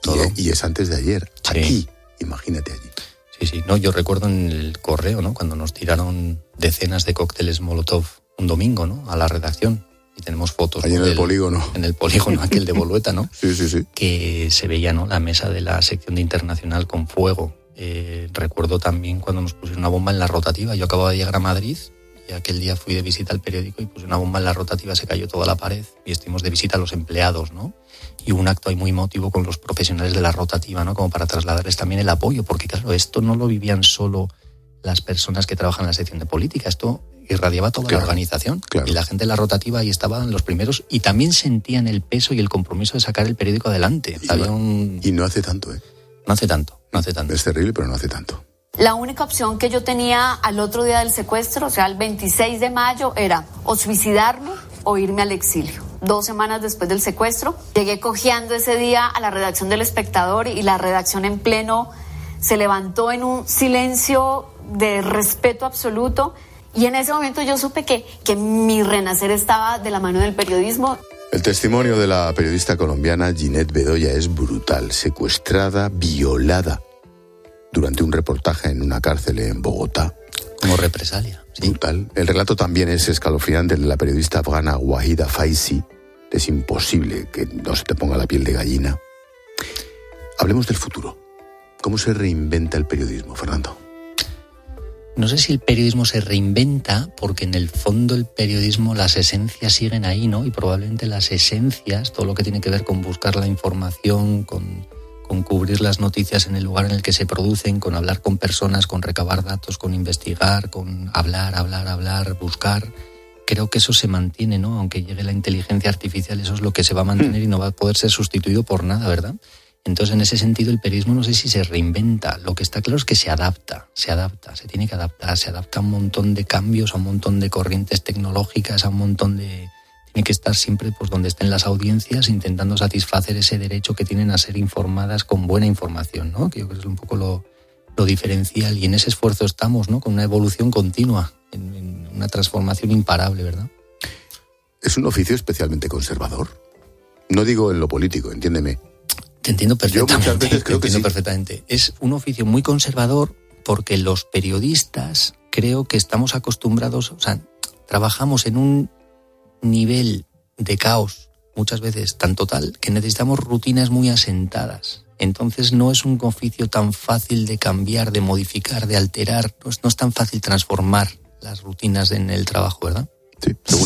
todo. Y es antes de ayer. Sí. Aquí, imagínate allí. Sí. No, yo recuerdo en el correo, ¿no? Cuando nos tiraron decenas de cócteles Molotov un domingo, ¿no? A la redacción. Y tenemos fotos. Allí en el polígono. En el polígono aquel de Bolueta, ¿no? Sí. Que se veía, ¿no? La mesa de la sección de internacional con fuego. Recuerdo también cuando nos pusieron una bomba en la rotativa. Yo acababa de llegar a Madrid y aquel día fui de visita al periódico y puse una bomba en la rotativa, se cayó toda la pared y estuvimos de visita a los empleados, ¿no? Y un acto ahí muy emotivo con los profesionales de la rotativa, ¿no? Como para trasladarles también el apoyo, porque claro, esto no lo vivían solo las personas que trabajan en la sección de política, esto irradiaba toda la organización. Claro. Y la gente de la rotativa ahí estaban los primeros y también sentían el peso y el compromiso de sacar el periódico adelante. Y no hace tanto, ¿eh? No hace tanto. Es terrible, pero no hace tanto. La única opción que yo tenía al otro día del secuestro, o sea, el 26 de mayo, era o suicidarme o irme al exilio. 2 semanas después del secuestro, llegué cojeando ese día a la redacción del Espectador y la redacción en pleno se levantó en un silencio de respeto absoluto y en ese momento yo supe que mi renacer estaba de la mano del periodismo. El testimonio de la periodista colombiana Ginette Bedoya es brutal, secuestrada, violada durante un reportaje en una cárcel en Bogotá. Como represalia. ¿Sí? Brutal. El relato también es escalofriante de la periodista afgana Wahida Faisi. Es imposible que no se te ponga la piel de gallina. Hablemos del futuro. ¿Cómo se reinventa el periodismo, Fernando? No sé si el periodismo se reinventa, porque en el fondo el periodismo, las esencias siguen ahí, ¿no? Y probablemente las esencias, todo lo que tiene que ver con buscar la información, con cubrir las noticias en el lugar en el que se producen, con hablar con personas, con recabar datos, con investigar, con hablar, buscar. Creo que eso se mantiene, ¿no? Aunque llegue la inteligencia artificial, eso es lo que se va a mantener y no va a poder ser sustituido por nada, ¿verdad? Entonces, en ese sentido, el periodismo no sé si se reinventa. Lo que está claro es que se adapta, se tiene que adaptar, se adapta a un montón de cambios, a un montón de corrientes tecnológicas, a un montón de... Tiene que estar siempre pues donde estén las audiencias, intentando satisfacer ese derecho que tienen a ser informadas con buena información, ¿no? Que yo creo que es un poco lo diferencial. Y en ese esfuerzo estamos, ¿no? Con una evolución continua, en una transformación imparable, ¿verdad? Es un oficio especialmente conservador. No digo en lo político, entiéndeme. Te entiendo perfectamente. Yo muchas veces creo que sí. Perfectamente. Es un oficio muy conservador porque los periodistas creo que estamos acostumbrados, o sea, trabajamos en un nivel de caos muchas veces tan total que necesitamos rutinas muy asentadas. Entonces no es un oficio tan fácil de cambiar, de modificar, de alterar. No es tan fácil transformar las rutinas en el trabajo, ¿verdad? Sí, seguro.